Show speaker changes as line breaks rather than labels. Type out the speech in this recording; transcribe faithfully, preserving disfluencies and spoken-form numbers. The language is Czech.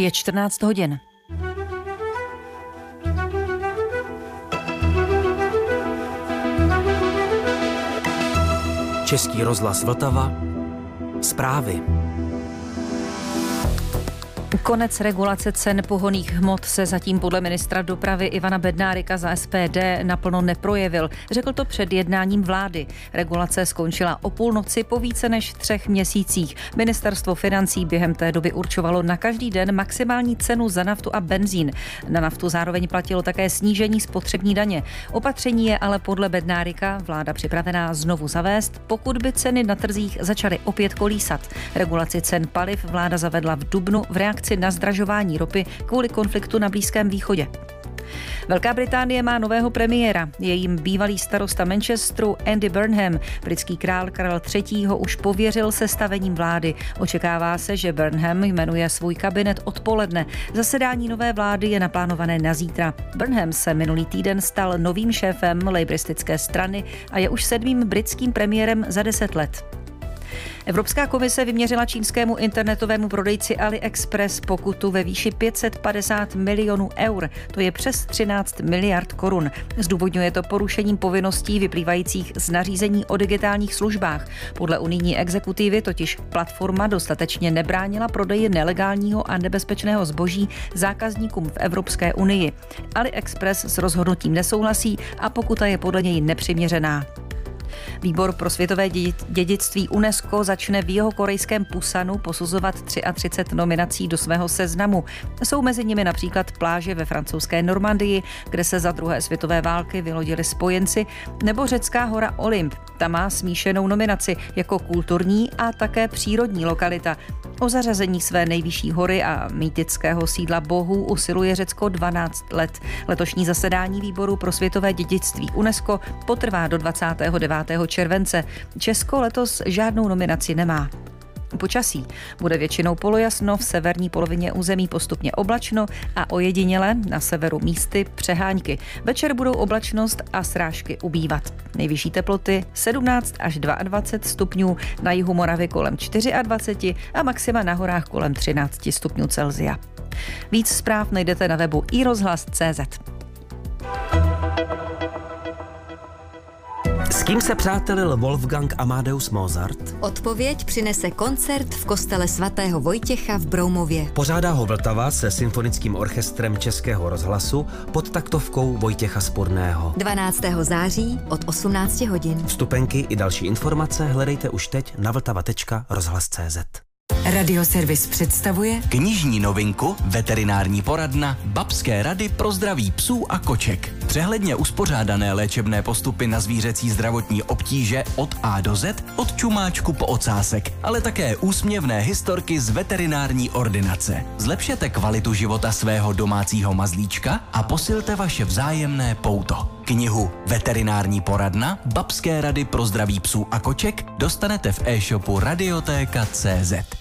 Je čtrnáct hodin.
Český rozhlas Vltava. Zprávy.
Konec regulace cen pohonných hmot se zatím podle ministra dopravy Ivana Bednárika za S P D naplno neprojevil. Řekl to před jednáním vlády. Regulace skončila o půlnoci po více než třech měsících. Ministerstvo financí během té doby určovalo na každý den maximální cenu za naftu a benzín. Na naftu zároveň platilo také snížení spotřební daně. Opatření je ale podle Bednárika vláda připravená znovu zavést, pokud by ceny na trzích začaly opět kolísat. Regulaci cen paliv vláda zavedla v dubnu v reakci na zdražování ropy kvůli konfliktu na Blízkém východě. Velká Británie má nového premiéra. Je jím bývalý starosta Manchesteru Andy Burnham. Britský král Karel třetí. ho už pověřil sestavením vlády. Očekává se, že Burnham jmenuje svůj kabinet odpoledne. Zasedání nové vlády je naplánované na zítra. Burnham se minulý týden stal novým šéfem labouristické strany a je už sedmým britským premiérem za deset let. Evropská komise vyměřila čínskému internetovému prodejci AliExpress pokutu ve výši pět set padesát milionů eur. To je přes třináct miliard korun. Zdůvodňuje to porušením povinností vyplývajících z nařízení o digitálních službách. Podle unijní exekutivy totiž platforma dostatečně nebránila prodeji nelegálního a nebezpečného zboží zákazníkům v Evropské unii. AliExpress s rozhodnutím nesouhlasí a pokuta je podle něj nepřiměřená. Výbor pro světové dědictví UNESCO začne v jihokorejském Pusanu posuzovat třicet tři nominací do svého seznamu. Jsou mezi nimi například pláže ve francouzské Normandii, kde se za druhé světové války vylodili spojenci, nebo řecká hora Olymp. Ta má smíšenou nominaci jako kulturní a také přírodní lokalita. O zařazení své nejvyšší hory a mýtického sídla bohů usiluje Řecko dvanáct let. Letošní zasedání výboru pro světové dědictví UNESCO potrvá do dvacátého devátého července. Česko letos žádnou nominaci nemá. Počasí. Bude většinou polojasno, v severní polovině území postupně oblačno a ojediněle na severu místy přehánky. Večer budou oblačnost a srážky ubývat. Nejvyšší teploty sedmnáct až dvacet dva stupňů, na jihu Moravy kolem dvacet čtyři a maxima na horách kolem třináct stupňů Celsia. Víc zpráv najdete na webu i rozhlas tečka cé zet.
S kým se přátelil Wolfgang Amadeus Mozart?
Odpověď přinese koncert v kostele svatého Vojtěcha v Broumově.
Pořádá ho Vltava se symfonickým orchestrem Českého rozhlasu pod taktovkou Vojtěcha Spurného.
dvanáctého září od osmnácti hodin.
Vstupenky i další informace hledejte už teď na vltava tečka rozhlas tečka cé zet.
Radioservis představuje
knižní novinku Veterinární poradna Babské rady pro zdraví psů a koček. Přehledně uspořádané léčebné postupy na zvířecí zdravotní obtíže od A do Z, od čumáčku po ocásek, ale také úsměvné historky z veterinární ordinace. Zlepšete kvalitu života svého domácího mazlíčka a posilte vaše vzájemné pouto. Knihu Veterinární poradna Babské rady pro zdraví psů a koček dostanete v e-shopu radiotéka tečka cé zet.